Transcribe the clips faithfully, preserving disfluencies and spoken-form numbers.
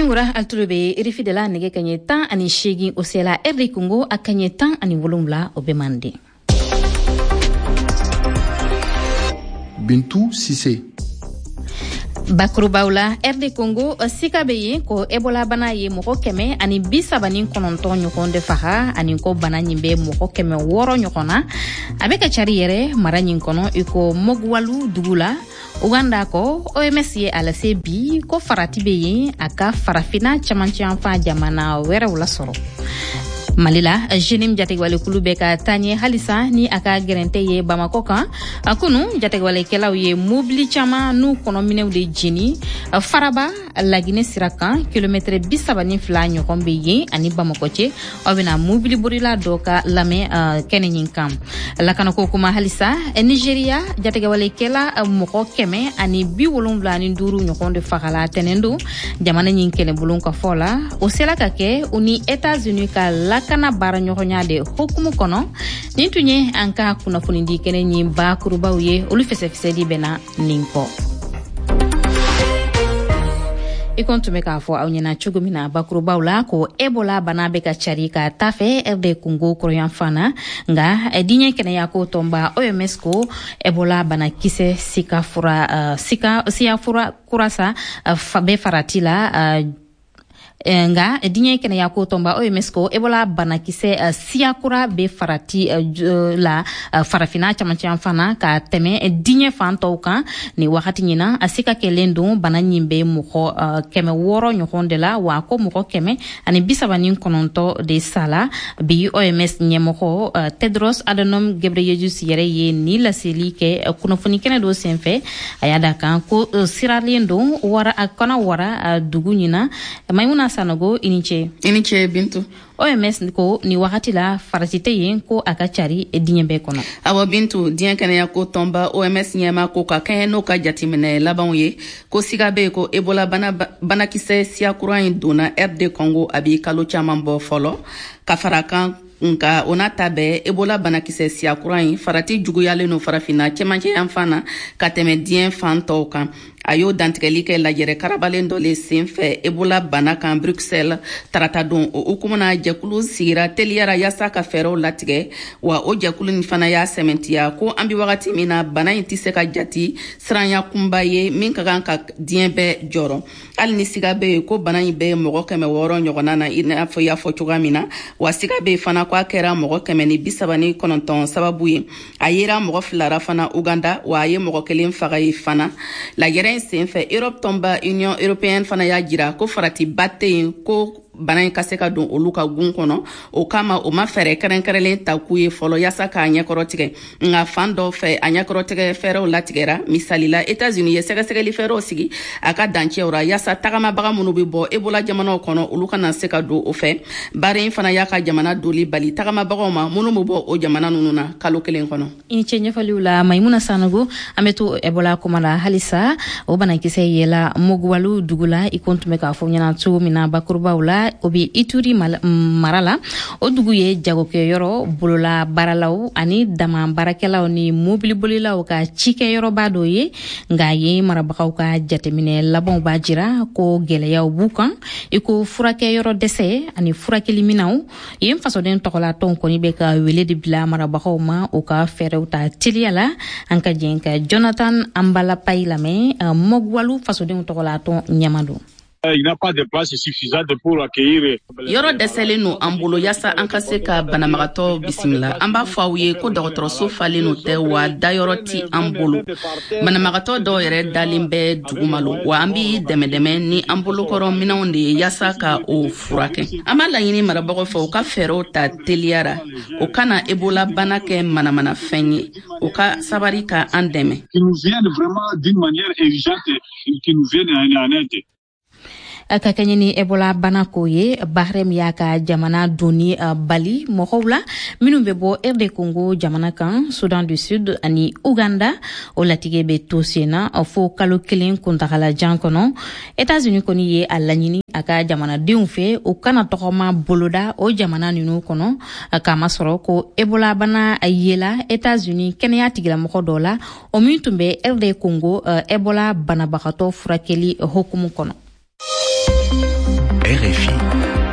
Sangura altulube irifidela nege kanye tan ani shegi osela erdi kungo akanye tan ani wolumla obemande. Bintou Sissé. Bakrubaula R D Congo sika beye ko Ebola bana ye moko keme ani bisabani kononto nyokon de faha ani ko bana nyimbe moko keme woro nyokona abeka chari yere mara nyinkono iko mogwalu dugula Uganda ko O M S ye ala se bi ko farati beye aka farafina chamanchi anfa jamana wera wala soro Malila jenim jategwale kulube ka tanye halisa ni aka gerente ye Bamako kan akunu jategwale kelaw ye mobili chama nu kono minew de jini faraba lagine sirakan kilometre bisabani fla nyokombe ye ani Bamako che obina mobili burila doka lame uh, kenenyin kam lakana ko kuma halisa Nigeria jategwale kela uh, moko keme ani bi wolum blani nduru nyokonde fakala tenendo jamana nyin kele bulun ka fola o sela kake uni États-Unis ka la kana bara nyohonya de hukumu kono nintunye anka kuna funindi kene nyimba kuruba uye olu fese fese di bena ninko ikontume ka fo awnyana chugumina bakuruba ula ko Ebola bana beka charika tafe R D Congo kroyan fana nga edinye kene yako tomba O M S ko Ebola bana kise sika fura uh, sika siya fura kurasa uh, fabe faratila uh, nga dinye kene yako tomba O M S ko Ebola bana kise uh, siakura be farati uh, la uh, farafina chamanchi fana ka teme dinye fanto kan ni wakati nyina asika kelendo bana nyimbe muko uh, keme woro nyokondela wako muko keme ani bisabani kononto de sala bi O M S nyemoko uh, Tedros Adhanom Ghebreyesus yere ye ni la seli ke uh, kunofuni kene do senfe ayada kan ko uh, siralendo wara akona wara uh, dugu nyina maimuna sanogo iniche iniche Bintu O M S ko ni wakati la farasite yen ko akachari edinyembe kono awa Bintu dien kene ya ko tomba O M S nyema ko ka ken no ka jatimene laban ye ko sigabe ko Ebola bana bana kise sia kuran dona R D Congo abi kalo chamambo folo ka farakan nka ona tabe Ebola banakise sia kuran farati juguyale no farafina kemanche yanfana kateme dien fanto kan ayo dantigeli ke la yere karabalen dole senfe Ebola bana kan Bruxelles tarata don o ukumana jakulu sira teliara yasa ka fero latige wa o jakulu ni fana ya sementia ko ambi wakati mina bana intise ka jati sranya kumbaye min ka kan ka dien be joro al ni sigabe ko bana be mogo keme woro nyogona na ina fo ya fo chugamina wa sigabe fana kwa kera mogo keme ni bisabani kononton sababu ye ayera mogo flara fana Uganda wa aye mogo kelin fagai fana la yere senfe Europe tomba Union Européenne fana ya jira ko farati batte ko bana in kase ka don olu ka gun kono o kama o ma fere kerenkerelen ta kuye folo yasa ka anya korotige nga fando fe anya korotige fere o latigera misalila États-Unis ye sega sega li fere o sigi aka danche ora yasa tagama baga munu bi bo Ebola jamana kono olu kana se ka do o fe bare in fana yaka jamana doli bali tagama baga ma munu mo bo o jamana nununa kalo kelen kono in chenye faliula Maimuna Sanogo ametu Ebola komala halisa o bana kise yela mogwalu dugula ikontume ka fo nyana tu mina bakurba ula obi Ituri marala o dugu ye jagoke yoro bolola baralaw ani dama barakelaw ni mobili bolilaw ka cike yoro bado ye nga ye marabakaw ka jatemine labon bajira ko geleyaw bukan iko furake yoro dese ani furake liminaw yem faso den tokola ton koni be ka wele de bila marabakaw ma o ka ferewta tiliala anka jenka Jonathan Ambala Pailame uh, mogwalu faso den tokola ton nyamado. Il n'a pas de place suffisante pour accueillir. Yoro desele no ambulo yasa ankase ka banamagato bismillah amba fawye ko docteur fale no te wa dayoroti ambulo banamagato do yere dalimbe dugumalo wa ambi demedeme ni ambulo koro minonde yasa ka o furake amala yini marabago fo ka fero ta teliara o kana Ebola banake manamana fenye o ka sabari ka andeme qui nous viennent vraiment d'une manière urgente qui nous viennent en aide. Kakanyeni Ebola banako ye Bahrem yaka jamana doni uh, Bali mohowla minumbe bo R D Congo jamana kan Sudan du Sud ani Uganda o latige be tosena fo kalo kelen kuntakala jankono États-Unis koni ye alanyini aka jamana deunfe o kana tokoma boloda o jamana ninu kono kama soro ko Ebola bana yela États-Unis kenya tigila mokodola o mintumbe R D Congo uh, Ebola bana bakato furakeli hokumu kono. R F I.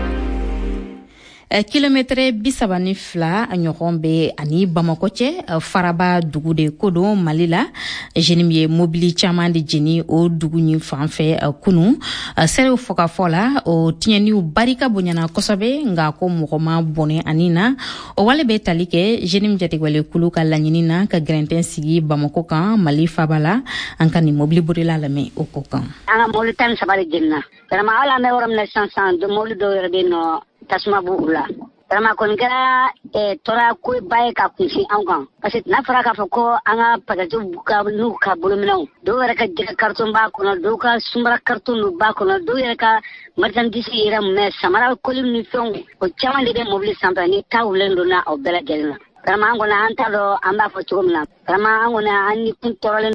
Kilomètre bisaba ni fila ɲɔgɔn bɛ ani Bamako cɛ Faraba dugu de ko don Mali la. Jenim ye mobili caman de jeni o dugu nin fan fɛ kunu. Serew fɔ ka fɔ la o tiɲɛniw barika bonyana kosɛbɛ nka ko mɔgɔ ma bɔnɛ ani na. O wale bɛ tali kɛ Jenim Jatigwale Kulu ka laɲini na ka gɛrɛntɛn sigi Bamako kan Mali faba la. An ka ni mobili borila lamɛn o ko kan. An ka mobili tan ni saba de jenina. Vraiment hali an bɛ yɔrɔ min na sisan sisan mobili dɔw yɛrɛ bɛ yen nɔ tasuma b'u la. Vraiment kɔni kɛra tora koba ye ka kunsi anw kan parce que n'a fɔra k'a fɔ ko an ka pagatiw ka n'u ka bolominɛw dɔw yɛrɛ ka jɛgɛ karton b'a kɔnɔ dɔw ka sunbara karton n'u b'a kɔnɔ dɔw yɛrɛ ka marchandise yɛrɛ mais samara koli ni fɛnw o caman de bɛ mobili sanfɛ ni ta wulen don na o bɛɛ lajɛlen na. Vraiment an kɔni an t'a dɔn an b'a fɔ cogo min na. Vraiment an kɔni an ni kun tɔɔrɔlen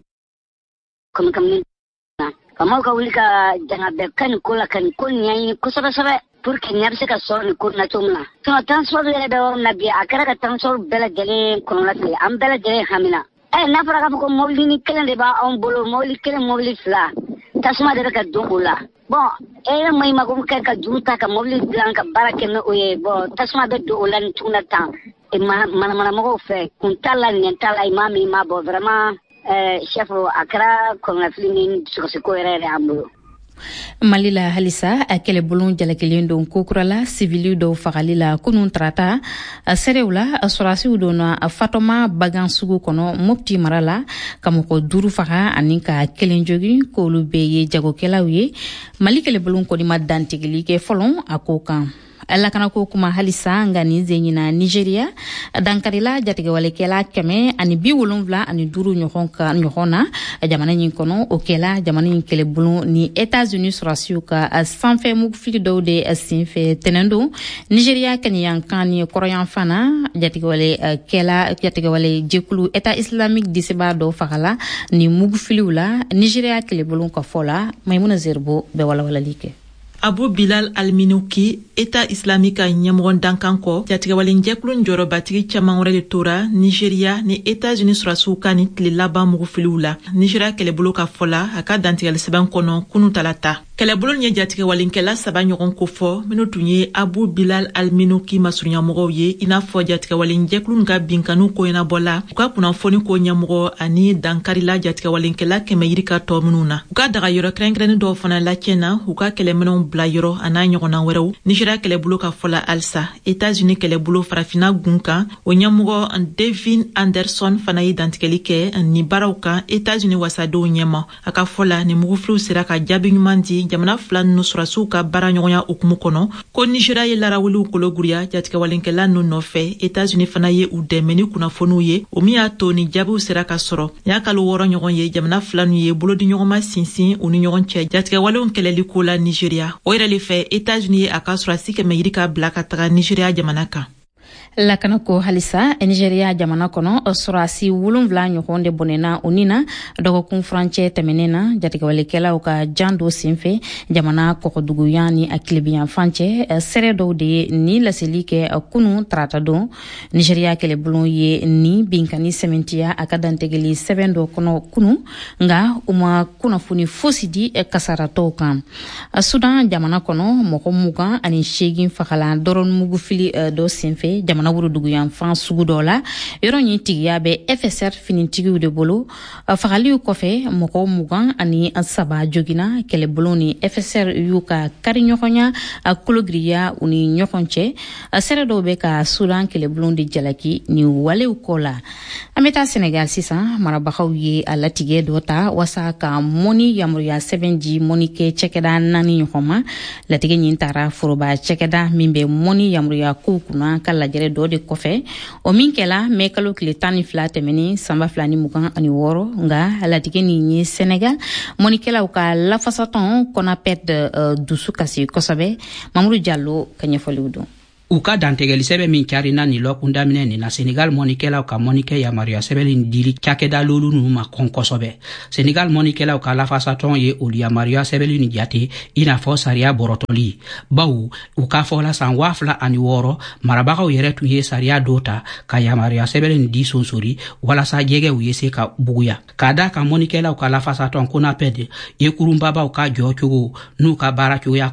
comme comme na faamaw ka wuli ka janga bɛɛ ka nin ko la ka nin ko ɲɛɲini kosɛbɛ pour que ɲɛ bɛ se ka sɔrɔ nin ko na cogo min na. Sinon transport yɛrɛ bɛ yɔrɔ min na bi a kɛra ka transport bɛɛ lajɛlen kɔnɔna tigɛ an bɛɛ lajɛlen hamina. Ɛ n'a fɔra k'a fɔ ko mobili ni kelen de b'anw bolo mobili kelen mobili fila tasuma de bɛ ka don o la. Bon e yɛrɛ ma i ma ko kɛ ka juru ta ka mobili dilan ka baara kɛ n'o ye bon tasuma bɛ don o la ni tuguna tan manamanamɔgɔw fɛ kun t'a la ɲɛ t'a la i m'a min i m'a bɔ vraiment chef a kɛra kɔngɔfili ni dusukasiko yɛrɛ yɛrɛ an bolo. Mali la halisa a kɛlɛbolo jalakelen don kokurala civiliw dɔw fagali la kunun tarata serew la sorasiw donna Fatoma bagan sugu kɔnɔ Mopti mara la ka mɔgɔ duuru faga ani ka kelen jogi k'olu bɛɛ ye jagokɛlaw ye. Mali kɛlɛbolo kɔni ma dantigili kɛ fɔlɔ a ko kan. Lakana ko kuma halisa nga ni zenyina Nigeria dankarila jatigewalekɛla kɛmɛ ani bi wolonwula ani duuru ɲɔgɔn ka ɲɔgɔn na jamana ɲin kɔnɔ o kɛla jamana ɲin kɛlɛbolo ni États-Unis surasiw ka sanfɛ mugufili dɔw de senfɛ tɛnɛn don. Nigeria kɛniyankan ni kɔrɔyan fana jatigewale kɛla jatigewale jɛkulu État islamique diseba dɔw fagala ni mugufiliw la Nigeria kɛlɛbolo ka fɔ la Maimuna Zerbo bɛ walawalali kɛ. Abu Bilal Al-Minouki, État islamique a ɲɛmɔgɔ dankan kɔ, jatigɛwalen jɛkulu jɔrɔbatigi caman wɛrɛ de tora Nigeria ni États-Unis surasiw ka ni tile laban mugufiliw la. Nigeria kɛlɛbolo ka fɔ la a ka dantigɛli sɛbɛn kɔnɔ kunu talata. Kɛlɛbolo ni jatigɛwalenkɛla saba ɲɔgɔn ko fɔ minnu tun ye Abu Bilal Al-Minouki masurunyamɔgɔw ye i n'a fɔ jatigɛwalen jɛkulu ka binkanu ko ɲɛnabɔ la u ka kunnafoni ko ɲɛmɔgɔ ani dankarila jatigɛwalenkɛla kɛmɛ yiri ka tɔ minnu na. U ka daga yɔrɔ kɛrɛnkɛrɛnni dɔw fana lacɛnna u ka kɛlɛminɛw bila yɔrɔ a n'a ɲɔgɔnna wɛrɛw. Nigeria kɛlɛbolo ka fɔ la alisa États-Unis kɛlɛbolo farafina gun kan o ɲɛmɔgɔ Devin Anderson fana ye dantigɛli kɛ ni baaraw kan États-Unis wasadenw ɲɛma. A ka fɔ la ni mugufiliw sera ka jaabi ɲuman di jamana fila ninnu surasiw ka baaraɲɔgɔnya hukumu kɔnɔ ko Nigeria ye larawuliw kologuruya jatigɛwalenkɛla ninnu nɔfɛ États-Unis fana ye u dɛmɛ ni kunnafoniw ye o min y'a to ni jaabiw sera ka sɔrɔ. Ni y'a kalo wɔɔrɔ ɲɔgɔn ye jamana fila ninnu ye bolodiɲɔgɔnma sinsin u ni ɲɔgɔn cɛ jatigɛwalew kɛlɛli ko la Nigeria. O yɛrɛ le fɛ États-Unis ye a ka surasi kɛmɛ yiri ka bila ka taga Nigeria jamana kan. Lakana ko halisa Nigeria jamana kɔnɔ surasi wolonwula ɲɔgɔn de bɔnɛna o ni na dɔgɔkun furancɛ tɛmɛnen na jatigɛwalekɛlaw ka jan do senfɛ jamana kɔkɔduguyan ni a kilebiyan fancɛ sɛrɛ dɔw de ye ni laseli kɛ kunu tarata don. Nigeria kɛlɛbolo ye ni binkani sɛmɛntiya a ka dantigɛli sɛbɛn dɔ kɔnɔ kunu nga u ma kunnafoni fosi di kasaratɔw kan. Sudan jamana kɔnɔ mɔgɔ mugan ani seegin fagala dɔrɔn mugufili dɔ senfɛ jamana wuruduguyan fan sugu dɔ la yɔrɔ ɲi tigiya bɛ F S R finitigiw de bolo. Fagaliw kɔfɛ mɔgɔ mugan ani saba jogina kɛlɛbolo ni F S R y'u ka kari ɲɔgɔnya a kologiriya u ni ɲɔgɔn cɛ. Sɛrɛ dɔw bɛ ka Sudan kɛlɛbolo de jalaki ni walew kɔ la. An bɛ taa Senegal sisan marabagaw ye a latigɛ dɔ ta wasa ka mɔni yamaruya sɛbɛn di mɔnikɛ cɛkɛda naani ɲɔgɔn ma. Latigɛ ɲin taara foroba cɛkɛda min bɛ mɔni yamaruya kow kunna ka lajɛrɛ dɔ de kɔfɛ o min kɛla mɛ kalo tile tan ni fila tɛmɛni sanba fila ni mugan ani wɔɔrɔ nga latigɛ nin ye Senegal mɔnikɛlaw ka lafasatɔn kɔnapɛd uh, dusu kasi kosɛbɛ. Mamudu Jallo ka ɲɛfɔliw don. U ka dantigɛli sɛbɛn min carina ni lɔkun daminɛ nin na Senegal mɔnikɛlaw ka mɔnikɛ yamaruya sɛbɛn dili cakɛda lolu nu ma kɔn kosɛbɛ. Senegal mɔnikɛlaw ka lafasatɔn ye olu yamaruya sɛbɛn ni jate i n'a fɔ sariya bɔrɔtɔli. Bawo u ka fɔ la san wa fila ani wɔɔrɔ marabagaw yɛrɛ tun ye sariya dɔ ta ka yamaruya sɛbɛn di sonsori walasa jɛgɛw ye se ka buguya. Ka da kan mɔnikɛlaw ka lafasatɔn konapɛd ye kurunbabaw ka jɔ cogo n'u ka baara cogoya kɔn.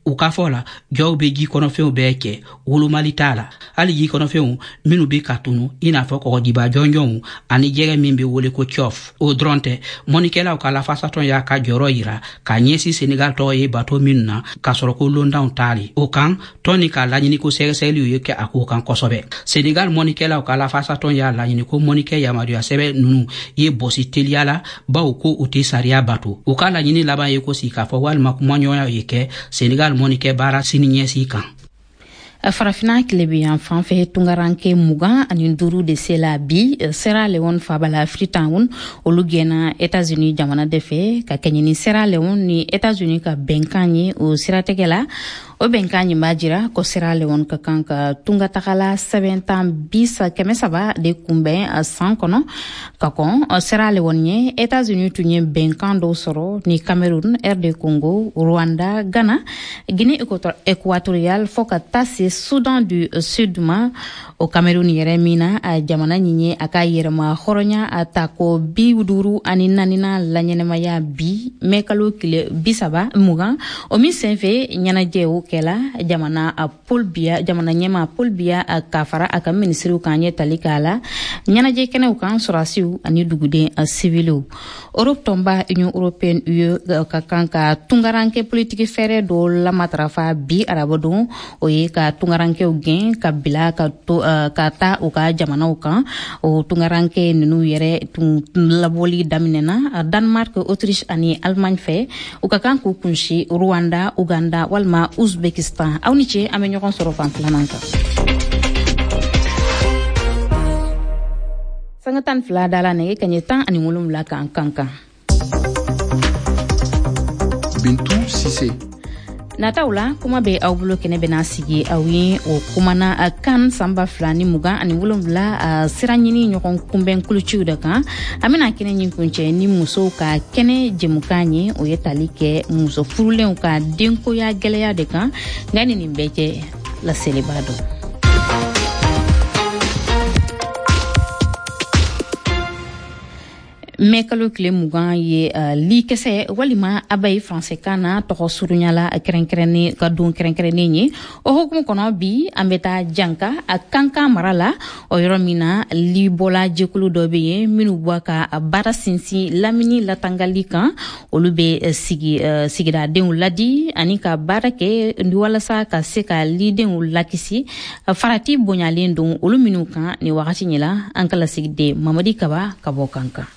u ka fɔ la jɔw be ji kɔnɔfɛnw bɛɛ kɛ wolomali t'a la hali ji kɔnɔfɛnw minnu be ka tunu i n'a fɔ kɔgɔjiba jɔnjɔnw ani jɛgɛ min be wele ko chof o dɔrɔn tɛ mɔnikɛlaw ka lafasatɔn y'a ka jɔrɔ yira ka ɲɛsi Senegal tɔgɔ ye bato minnu na k'a sɔrɔ ko londanw taali o kan tɔn ni ka laɲini ko sɛgɛsɛgɛliw ye kɛ a ko kan kosɛbɛ Senegal mɔnikɛlaw ka lafasatɔn y'a laɲini ko mɔnikɛ yamaruya sɛbɛ nunu ye bɔsi teliya la baw ko u tɛ sariya bato u ka laɲini laban ye ko si k'a fɔ walima kumaɲɔgɔnya ye kɛ Senegal mɔnikɛ baara sini ɲɛsi kan. farafina kilebi yan fanfɛ tungaranke mugan ani duru de sela bi Sierra Leone fabala Freetown olu gɛnna États-Unis jamana de fɛ ka kɛɲɛ ni Sierra Leone ni États-Unis ka bɛnkan ye o siratigɛ la o bɛnkan ɲin b'a jira ko Sierra Leone ka kan ka tungatagala sɛbɛn tan bisa kɛmɛ saba de kunbɛn a san kɔnɔ ka kɔn Sierra Leone ye États-Unis tun ye bɛnkan dɔw sɔrɔ ni Cameroun, R D Congo, Rwanda, Ghana, Guinée équatoriale fɔ ka taa se Soudan du Sud ma o Cameroun yɛrɛ min na a jamana ɲin ye a ka yɛrɛma hɔrɔnya a ta ko bi duuru ani naanina laɲɛnɛmaya bi mɛ kalo kile bi saba mugan o min senfɛ ɲɛnajɛw kɛla jamana a Paul Biya jamana ɲɛma Paul Biya a ka fara a ka minisiriw kan ɲɛ tali k'a la ɲɛnajɛ kɛnɛw kan sɔrɔsiw ani duguden a siwiliw Europe tɔnba Union Européenne U E ka kan ka tungaranke politiki fɛrɛ dɔ lamatarafa bi arabadon o ye ka tungarankew gɛn ka bila ka to uh, ka taa u ka jamanaw kan o tungaranke ninnu yɛrɛ tun labɔli daminɛna Denmark, Autriche ani Allemagne fɛ u ka kan k'u kunsi Rwanda, Uganda walima Uzbekistan aw ni ce an bɛ ɲɔgɔn sɔrɔ fan filanan kan. Sanga tan fila dala nɛgɛ kaɲɛ tan ani wolonwula kan kan kan. Bintu Sise. Nataw la kuma bɛ aw bolo kɛnɛ bɛna sigi aw ye o kumana a kan sanba fila ni mugan ani wolonwula a sira ɲini ɲɔgɔn kunbɛn kuluciw de kan a bɛna kɛnɛ ɲin kuncɛ ni musow ka kɛnɛ jɛmukan ye o ye tali kɛ muso furulenw ka denkoya gɛlɛya de kan nka ni nin bɛɛ cɛ laseli b'a dɔn. mɛ kalo tile mugan ye uh, likɛsɛ walima abayi français kan na tɔgɔ surunyala kɛrɛnkɛrɛnnen ka don kɛrɛnkɛrɛnnen ye o hukumu kɔnɔ bi an bɛ taa janka a kankan mara la o yɔrɔ min na libɔla jɛkulu dɔ bɛ yen minnu bɔ ka baara sinsin lamini latangali kan olu bɛ uh, sigi uh, sigidadenw ladi ani ka baara kɛ walasa ka se ka lidenw lakisi uh, farati bonyalen don olu minnu kan ni wagati ɲɛ la an ka lasigiden Mamadi Kaba ka bɔ kankan.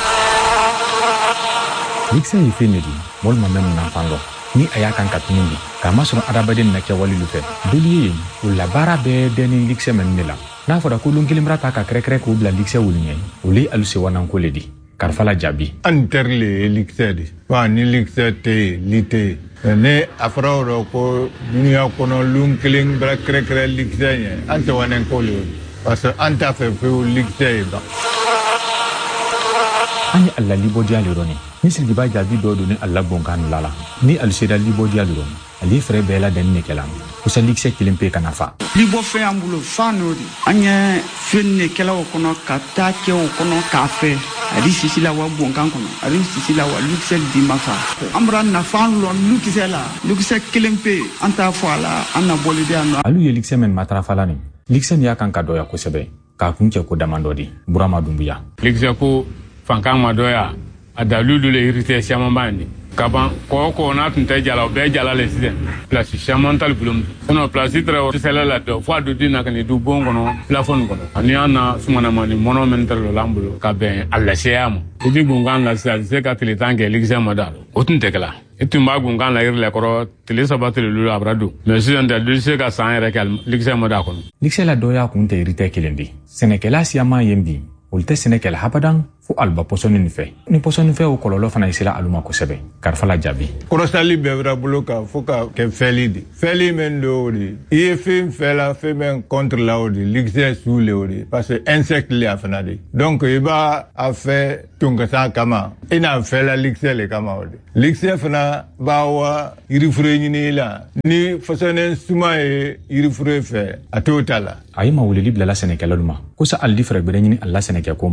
Likse yi fe nedi mol ma menu na fango ni aya kan ka tunindi ka masoro adabaden na kewali lu fe doliye o la bara be deni likse men nela na foda ko lun kilimra ta ka krekre ko bla likse wulnye o li aluse wanan ko ledi karfala jabi anterle likse di wa ni likse te lite ne afro ko dunia kono lun kiling bra krekre likse nye ante wanan ko le parce anta fe fe likse ba ani alla libo diali roni ni sirgi ba jabi do do ni alla bonkan lala ni al seda libo diali roni ali frère bela den ne kelam ko sa likse kilimpe kana fa libo fe ambulo fa nodi anya fenne kelawo kono kata kewo kono kafe ali sisila wa bonkan kono ali sisila wa likse di mafa amra na fa lo likse la likse kilimpe anta fala anna bolide anno alu ye likse men matra falani likse ya kan ka doya ko sebe ka kunche ko damandodi burama dumbuya likse ko fankan madoya adalulu le irite siamambani kaban ko ko na tunte jala be jala le siden place siamantal bulum ono place tre o sela la do fo do dina kan du bongo no plafon kono ani ana sumana mani monumental lo lambulo ka ben alla siam idi gungan la sa se ka tele tange ligza madal o tunte kala etu ma gungan la irle koro tele sabatel lu abradu mais si on de se ka san re kal ligza madal kono ligza la doya kunte irite kelendi senekela siama yembi ulte senekel habadan fu alba posonin fe ni posonin fe o kololo fana isila aluma ko sebe karfala jabi korosali bebra buluka fuka ke felidi feli men do di e film fela fe men contre la odi ligse sous le odi parce que insecte li afana di donc iba a fait tunga sa kama ina fela ligse le kama odi ligse fana bawa irifure ni la ni fasonen suma e irifure fe a totala ayima wulili bla la senekel aluma ko sa aldi frère bere ni alla senekel koma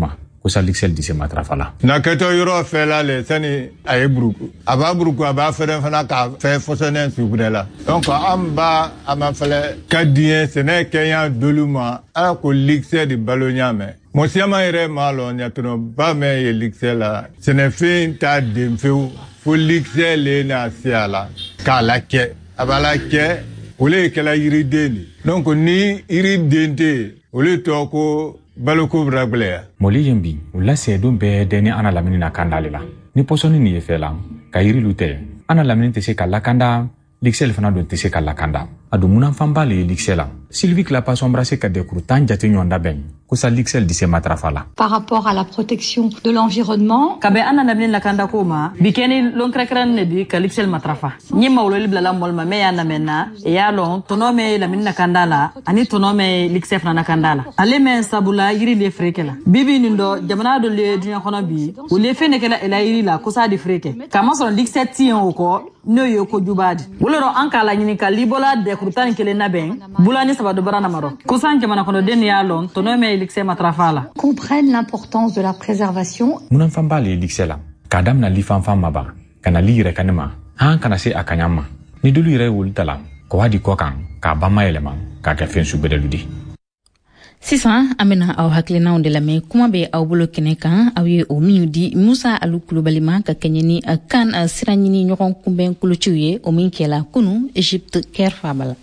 ko sa lixel dise matrafala na keto yoro fela le sani ay bruku aba bruku aba fere fana ka fe fosene subrela donc amba ama fele kadien sene kenya doluma ala ko lixel di balonya me mo siama ire malo nya tono ba me ye lixel la sene fin ta demfeu fo lixel le na siala kala ke abala ke ole kala yiri deni donc ni yiri dente ole to ko baloko braglea moli yembi ulla sedum be deni ana lamini na kandale la ni posoni ni efela ka yiri lute ana lamini te se kala kanda lixel fana don te se kala kanda adu munan fambale lixela Sylvie Clapa sombrase ka de krutan jate nyonda ben ko sa lixel dise matrafala par rapport à la protection de l'environnement kabe ana lamini na kanda koma bikeni lon krekran ne di ka lixel matrafa nyima wolo libla la molma me ya na menna e ya lon tonome lamini na kanda la ani tonome lixel fana na kanda la ale men sabula yiri le frekela bibi nindo jamana do le dinya kono bi o le fene kala ela yiri la ko sa di freke kama so lixel tien o ko no yo ko jubadi wolo ro anka la nyini ka libola de krutan kele na ben bulani sabado barana maro ko san jamana kono den ya lon tonome lixel matrafala comprennent l'importance de la préservation munan fambale lixela kadam na lifan maba kana lire kanema han kana se akanyama ni dulu ire wultala ko wadi ko kan ka bama elema ka ka fen subedaludi sisan amena aw haklina on de la me kuma be aw bolo kene kan aw ye o min di Musa Alu Kulubalima ka kenyeni kan siranyini nyokon kumben kuluchiye o min kela kunu Egypte ker fabala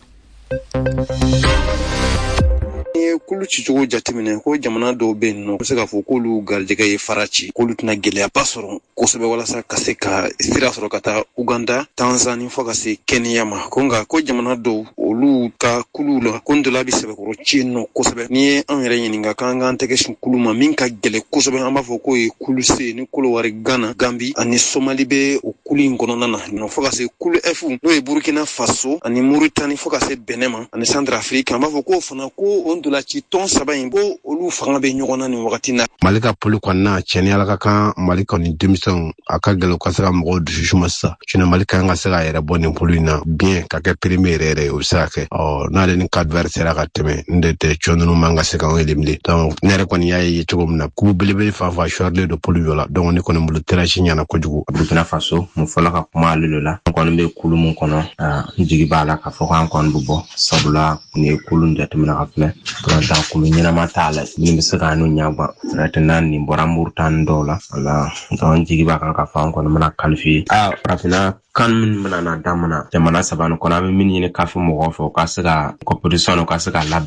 kulu ci jogo jatimine ko jamana do ben no se ka fo kulu garjega ye farachi kulu tuna gele pasoro ko sebe wala sa kase ka sira soro kata Uganda Tanzania fo ka se Kenya ma ko nga ko jamana do olu ka kulu la ko ndola bi sebe ko chino ko sebe ni an yere yin nga kan nga teke shin kulu ma min ka gele ko sebe amba fo ko e kulu se ni kulu wari Ghana Gambie ani Somali be o kulu ngono nana no fo ka se kulu efu no e Burkina Faso ani Mauritanie fo ka se Benin ani Centrafrique amba fo ko fona ko ondola ci ton sabayin bo olu fanga be nyogona ni wakati na malika pulu kwanna cheni alaka kan malika ni demison aka gelo kasaka mo du shumasa china malika nga saka yere boni pulu na bien ka ke premier ere o sake o na le ni adversaire aka teme ndete chonunu manga saka ngelimli donc nere kon yayi tugum na ku belebele fa fa shorle do pulu yola donc ni kon mbulu terachi nyana ko jugu Burkina Faso mo fola ka kuma lelola kon be kulu mun kono njigi bala ka fo kan kon bubo sabula ni kulu ndatemna afle ta kulu nyina matala ni misaka no nyagba ratana ni boramur tan dola ala don jigi ba kan ka fa ko na kalfi a rafina kan min mana na damana jamana sabana ko na min ni kafi mo go fo ka saka competition ka saka lab